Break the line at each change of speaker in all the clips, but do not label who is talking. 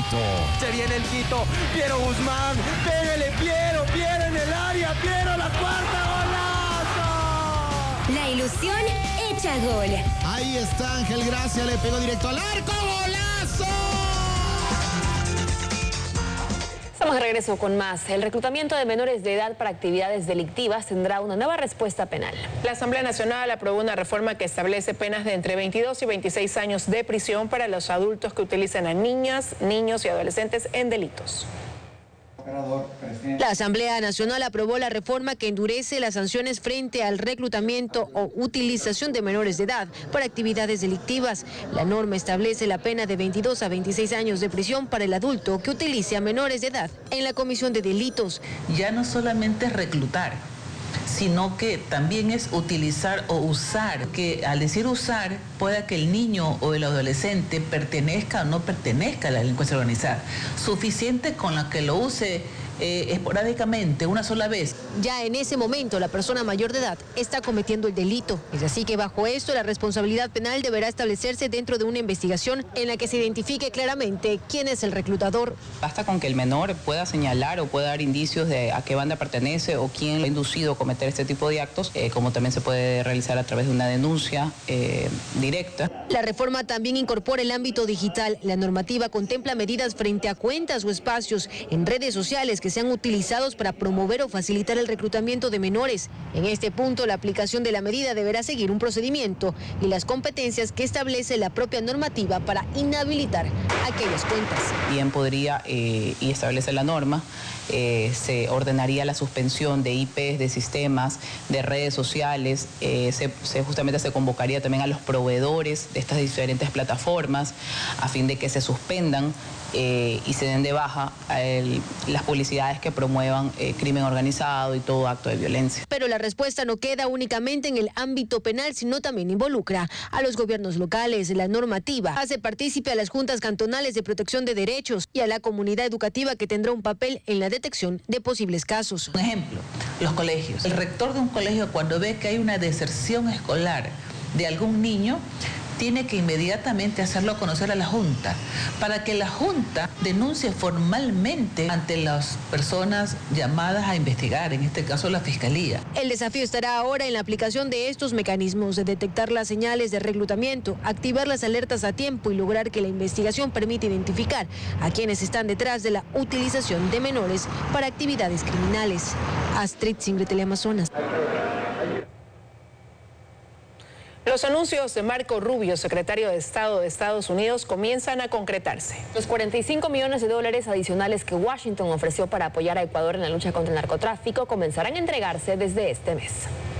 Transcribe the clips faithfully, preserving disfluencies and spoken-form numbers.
Quito.
Se viene el Quito, Piero Guzmán, pégale Piero, Piero en el área, Piero la cuarta, golazo.
La ilusión hecha gol.
Ahí está Ángel Gracia, le pegó directo al arco, golazo.
Estamos de regreso con más. El reclutamiento de menores de edad para actividades delictivas tendrá una nueva respuesta penal.
La Asamblea Nacional aprobó una reforma que establece penas de entre veintidós y veintiséis años de prisión para los adultos que utilicen a niñas, niños y adolescentes en delitos.
La Asamblea Nacional aprobó la reforma que endurece las sanciones frente al reclutamiento o utilización de menores de edad para actividades delictivas. La norma establece la pena de veintidós a veintiséis años de prisión para el adulto que utilice a menores de edad en la comisión de delitos.
Ya no solamente es reclutar, sino que también es utilizar o usar, que al decir usar, pueda que el niño o el adolescente pertenezca o no pertenezca a la delincuencia organizada. Suficiente con la que lo use eh, esporádicamente, una sola vez.
Ya en ese momento la persona mayor de edad está cometiendo el delito. Es así que bajo esto la responsabilidad penal deberá establecerse dentro de una investigación en la que se identifique claramente quién es el reclutador.
Basta con que el menor pueda señalar o pueda dar indicios de a qué banda pertenece o quién lo ha inducido a cometer este tipo de actos, eh, como también se puede realizar a través de una denuncia eh, directa.
La reforma también incorpora el ámbito digital. La normativa contempla medidas frente a cuentas o espacios en redes sociales que sean utilizados para promover o facilitar el reclutamiento de menores. En este punto, la aplicación de la medida deberá seguir un procedimiento y las competencias que establece la propia normativa para inhabilitar aquellas cuentas.
Bien podría, eh, y establece la norma, eh, se ordenaría la suspensión de I Pes, de sistemas, de redes sociales, eh, se, se justamente se convocaría también a los proveedores de estas diferentes plataformas a fin de que se suspendan Eh, y se den de baja el, las publicidades que promuevan eh, crimen organizado y todo acto de violencia.
Pero la respuesta no queda únicamente en el ámbito penal, sino también involucra a los gobiernos locales. La normativa hace partícipe a las juntas cantonales de protección de derechos y a la comunidad educativa, que tendrá un papel en la detección de posibles casos.
Por ejemplo, los colegios. El rector de un colegio, cuando ve que hay una deserción escolar de algún niño, tiene que inmediatamente hacerlo conocer a la Junta, para que la Junta denuncie formalmente ante las personas llamadas a investigar, en este caso la Fiscalía.
El desafío estará ahora en la aplicación de estos mecanismos, de detectar las señales de reclutamiento, activar las alertas a tiempo y lograr que la investigación permita identificar a quienes están detrás de la utilización de menores para actividades criminales. Astrid Singre, Teleamazonas.
Los anuncios de Marco Rubio, secretario de Estado de Estados Unidos, comienzan a concretarse.
Los cuarenta y cinco millones de dólares adicionales que Washington ofreció para apoyar a Ecuador en la lucha contra el narcotráfico comenzarán a entregarse desde este mes.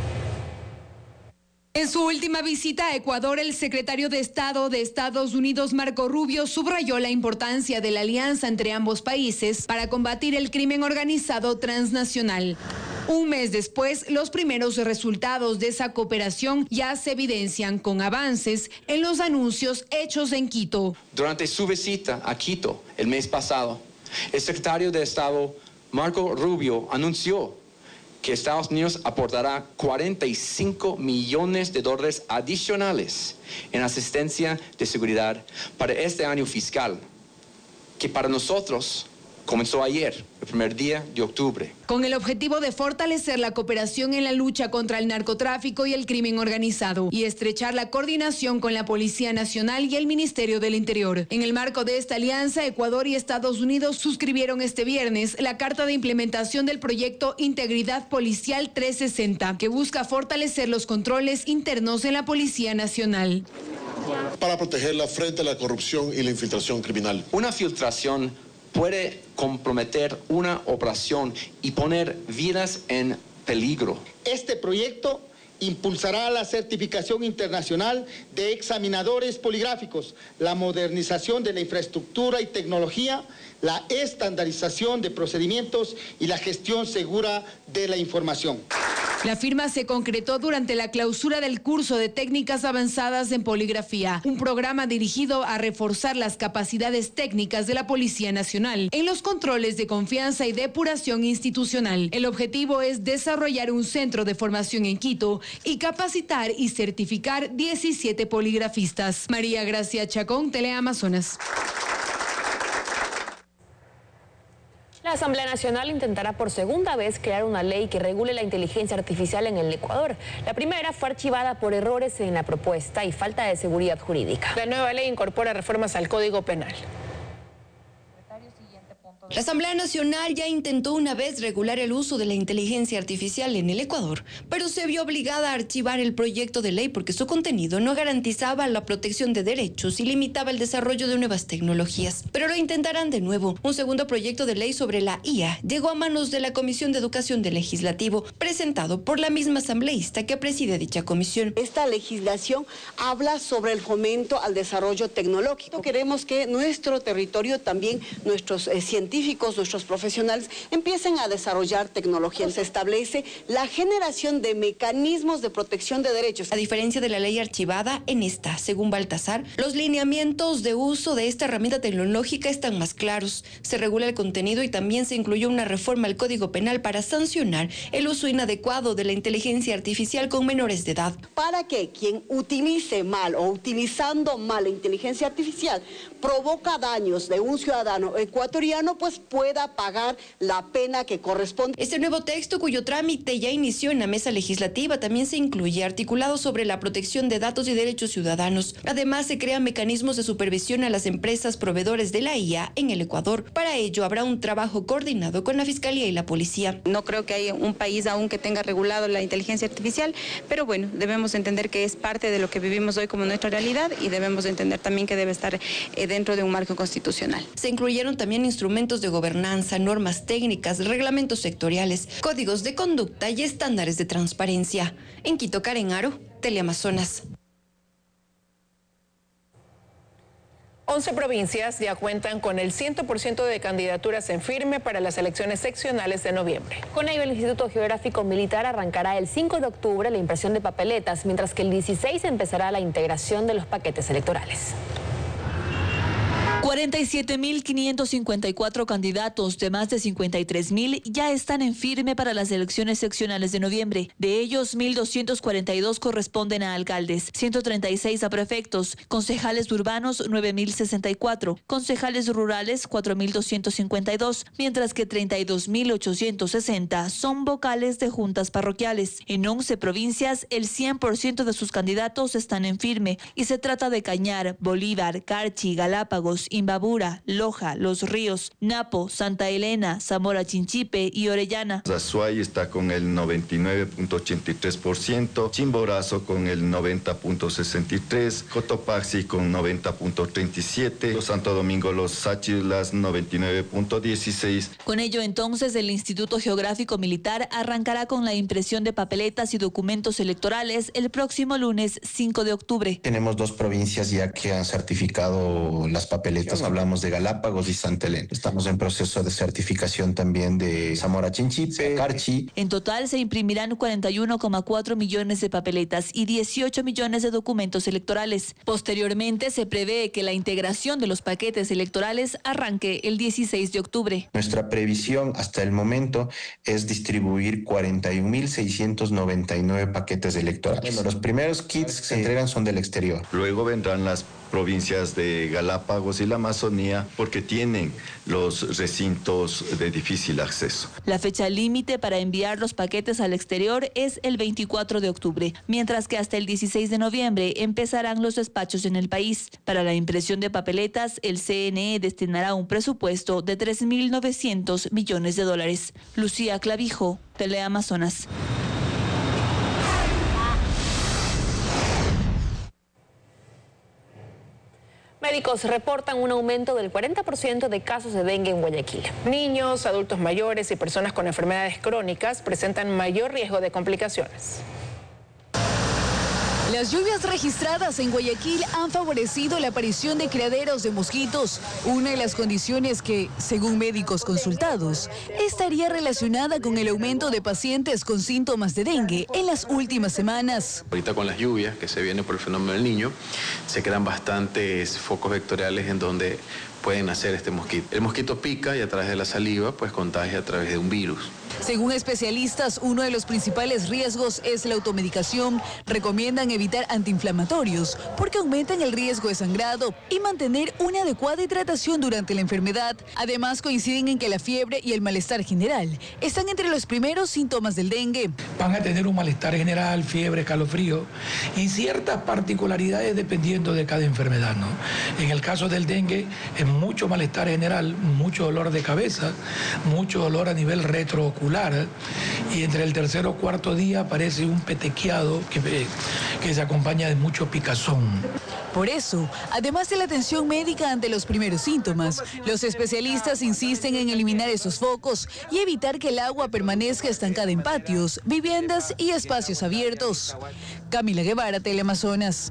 En su última visita a Ecuador, el secretario de Estado de Estados Unidos, Marco Rubio, subrayó la importancia de la alianza entre ambos países para combatir el crimen organizado transnacional. Un mes después, los primeros resultados de esa cooperación ya se evidencian con avances en los anuncios hechos en Quito.
Durante su visita a Quito el mes pasado, el secretario de Estado, Marco Rubio, anunció que Estados Unidos aportará cuarenta y cinco millones de dólares adicionales en asistencia de seguridad para este año fiscal, que para nosotros comenzó ayer, el primer día de octubre.
Con el objetivo de fortalecer la cooperación en la lucha contra el narcotráfico y el crimen organizado y estrechar la coordinación con la Policía Nacional y el Ministerio del Interior. En el marco de esta alianza, Ecuador y Estados Unidos suscribieron este viernes la Carta de Implementación del proyecto Integridad Policial trescientos sesenta, que busca fortalecer los controles internos en la Policía Nacional.
Para protegerla frente a la corrupción y la infiltración criminal.
Una filtración puede comprometer una operación y poner vidas en peligro.
Este proyecto impulsará la certificación internacional de examinadores poligráficos, la modernización de la infraestructura y tecnología, la estandarización de procedimientos y la gestión segura de la información.
La firma se concretó durante la clausura del curso de técnicas avanzadas en poligrafía, un programa dirigido a reforzar las capacidades técnicas de la Policía Nacional en los controles de confianza y depuración institucional. El objetivo es desarrollar un centro de formación en Quito y capacitar y certificar diecisiete poligrafistas. María Gracia Chacón, Teleamazonas.
La Asamblea Nacional intentará por segunda vez crear una ley que regule la inteligencia artificial en el Ecuador. La primera fue archivada por errores en la propuesta y falta de seguridad jurídica.
La nueva ley incorpora reformas al Código Penal.
La Asamblea Nacional ya intentó una vez regular el uso de la inteligencia artificial en el Ecuador, pero se vio obligada a archivar el proyecto de ley porque su contenido no garantizaba la protección de derechos y limitaba el desarrollo de nuevas tecnologías. Pero lo intentarán de nuevo. Un segundo proyecto de ley sobre la I A llegó a manos de la Comisión de Educación del Legislativo, presentado por la misma asambleísta que preside dicha comisión.
Esta legislación habla sobre el fomento al desarrollo tecnológico. Queremos que nuestro territorio, también nuestros eh, científicos, nuestros profesionales empiecen a desarrollar tecnología. Se establece la generación de mecanismos de protección de derechos.
A diferencia de la ley archivada, en esta, según Baltasar, los lineamientos de uso de esta herramienta tecnológica están más claros. Se regula el contenido y también se incluyó una reforma al Código Penal para sancionar el uso inadecuado de la inteligencia artificial con menores de edad.
Para que quien utilice mal o utilizando mal la inteligencia artificial provoca daños de un ciudadano ecuatoriano, pues pueda pagar la pena que corresponde.
Este nuevo texto, cuyo trámite ya inició en la mesa legislativa, también se incluye articulado sobre la protección de datos y derechos ciudadanos. Además, se crean mecanismos de supervisión a las empresas proveedores de la I A en el Ecuador. Para ello, habrá un trabajo coordinado con la Fiscalía y la Policía.
No creo que haya un país aún que tenga regulado la inteligencia artificial, pero bueno, debemos entender que es parte de lo que vivimos hoy como nuestra realidad y debemos entender también que debe estar eh, dentro de un marco constitucional.
Se incluyeron también instrumentos de gobernanza, normas técnicas, reglamentos sectoriales, códigos de conducta y estándares de transparencia. En Quito, Karen Aro, Teleamazonas.
once provincias ya cuentan con el cien por ciento de candidaturas en firme para las elecciones seccionales de noviembre.
Con ello, el Instituto Geográfico Militar arrancará el cinco de octubre la impresión de papeletas, mientras que el dieciséis empezará la integración de los paquetes electorales.
cuarenta y siete mil quinientos cincuenta y cuatro candidatos de más de cincuenta y tres mil ya están en firme para las elecciones seccionales de noviembre. De ellos, mil doscientos cuarenta y dos corresponden a alcaldes, ciento treinta y seis a prefectos, concejales urbanos nueve mil sesenta y cuatro, concejales rurales cuatro mil doscientos cincuenta y dos, mientras que treinta y dos mil ochocientos sesenta son vocales de juntas parroquiales. En once provincias, el cien por ciento de sus candidatos están en firme y se trata de Cañar, Bolívar, Carchi, Galápagos, Imbabura, Loja, Los Ríos, Napo, Santa Elena, Zamora Chinchipe y Orellana.
Azuay está con el noventa y nueve punto ochenta y tres por ciento, Chimborazo con el noventa punto sesenta y tres por ciento, Cotopaxi con noventa punto treinta y siete por ciento, Santo Domingo Los Sáchilas noventa y nueve punto dieciséis por ciento.
Con ello, entonces, el Instituto Geográfico Militar arrancará con la impresión de papeletas y documentos electorales el próximo lunes cinco de octubre.
Tenemos dos provincias ya que han certificado las papeletas. Hablamos de Galápagos y Santa Elena. Estamos en proceso de certificación también de Zamora Chinchipe, Carchi.
En total se imprimirán cuarenta y uno coma cuatro millones de papeletas y dieciocho millones de documentos electorales. Posteriormente se prevé que la integración de los paquetes electorales arranque el dieciséis de octubre.
Nuestra previsión hasta el momento es distribuir cuarenta y un mil seiscientos noventa y nueve paquetes electorales. Bueno, los primeros kits que se entregan son del exterior.
Luego vendrán las provincias de Galápagos y la Amazonía porque tienen los recintos de difícil acceso.
La fecha límite para enviar los paquetes al exterior es el veinticuatro de octubre, mientras que hasta el dieciséis de noviembre empezarán los despachos en el país. Para la impresión de papeletas, el C N E destinará un presupuesto de tres mil novecientos millones de dólares. Lucía Clavijo, Teleamazonas.
Médicos reportan un aumento del cuarenta por ciento de casos de dengue en Guayaquil.
Niños, adultos mayores y personas con enfermedades crónicas presentan mayor riesgo de complicaciones.
Las lluvias registradas en Guayaquil han favorecido la aparición de criaderos de mosquitos, una de las condiciones que, según médicos consultados, estaría relacionada con el aumento de pacientes con síntomas de dengue en las últimas semanas.
Ahorita con las lluvias que se vienen por el fenómeno del Niño, se crean bastantes focos vectoriales en donde pueden nacer este mosquito. El mosquito pica y a través de la saliva pues contagia a través de un virus.
Según especialistas, uno de los principales riesgos es la automedicación. Recomiendan evitar antiinflamatorios porque aumentan el riesgo de sangrado y mantener una adecuada hidratación durante la enfermedad. Además, coinciden en que la fiebre y el malestar general están entre los primeros síntomas del dengue.
Van a tener un malestar general, fiebre, calofrío y ciertas particularidades dependiendo de cada enfermedad, ¿no? En el caso del dengue es mucho malestar general, mucho dolor de cabeza, mucho dolor a nivel retroocular y entre el tercer o cuarto día aparece un petequiado que, que se acompaña de mucho picazón.
Por eso, además de la atención médica ante los primeros síntomas, los especialistas insisten en eliminar esos focos y evitar que el agua permanezca estancada en patios, viviendas y espacios abiertos. Camila Guevara, Teleamazonas.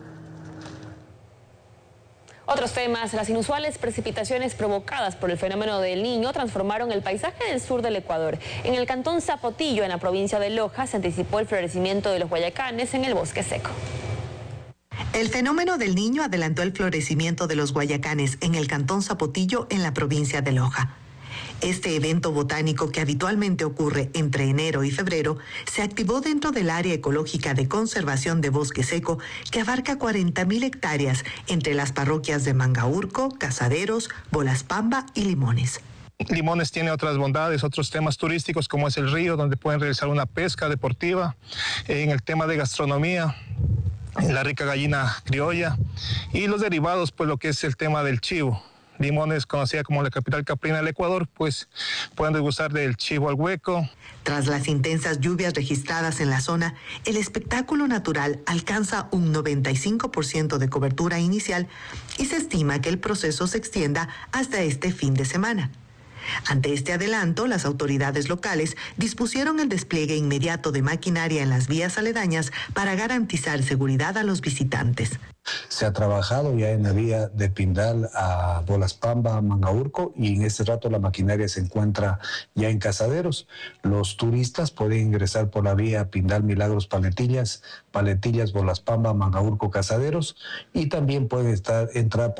Otros temas, las inusuales precipitaciones provocadas por el fenómeno del Niño transformaron el paisaje del sur del Ecuador. En el cantón Zapotillo, en la provincia de Loja, se anticipó el florecimiento de los guayacanes en el bosque seco.
El fenómeno del Niño adelantó el florecimiento de los guayacanes en el cantón Zapotillo, en la provincia de Loja. Este evento botánico, que habitualmente ocurre entre enero y febrero, se activó dentro del área ecológica de conservación de bosque seco, que abarca cuarenta mil hectáreas entre las parroquias de Mangaurco, Casaderos, Bolaspamba y Limones.
Limones tiene otras bondades, otros temas turísticos como es el río, donde pueden realizar una pesca deportiva, en el tema de gastronomía, la rica gallina criolla y los derivados, pues lo que es el tema del chivo. Limones, conocida como la capital caprina del Ecuador, pues pueden degustar del chivo al hueco.
Tras las intensas lluvias registradas en la zona, el espectáculo natural alcanza un noventa y cinco por ciento de cobertura inicial y se estima que el proceso se extienda hasta este fin de semana. Ante este adelanto, las autoridades locales dispusieron el despliegue inmediato de maquinaria en las vías aledañas para garantizar seguridad a los visitantes.
Se ha trabajado ya en la vía de Pindal a Bolaspamba, a Mangaurco, y en este rato la maquinaria se encuentra ya en Casaderos. Los turistas pueden ingresar por la vía Pindal, Milagros, Paletillas, Paletillas, Bolaspamba, Mangaurco, Casaderos, y también pueden estar, entrar por